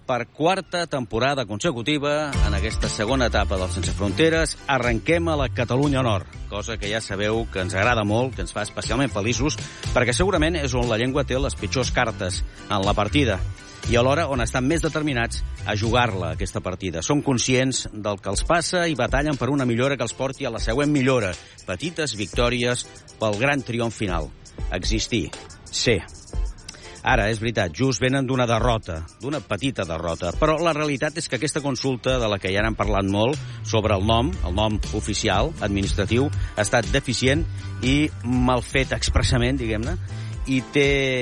per quarta temporada consecutiva, en aquesta segona etapa del Sense Fronteres, arrenquem a la Catalunya Nord, cosa que ja sabeu que ens agrada molt, que ens fa especialment feliços, perquè segurament és on la llengua té les pitjors cartes en la partida i alhora on estan més determinats a jugar-la, aquesta partida. Són conscients del que els passa i batallen per una millora que els porti a la següent millora. Petites victòries pel gran triomf final. Existir. Ser. Ara, és veritat, just venen d'una derrota, d'una petita derrota, però la realitat és que aquesta consulta, de la que ja n'han parlat molt, sobre el nom oficial, administratiu, ha estat deficient i mal fet expressament, diguem-ne, i té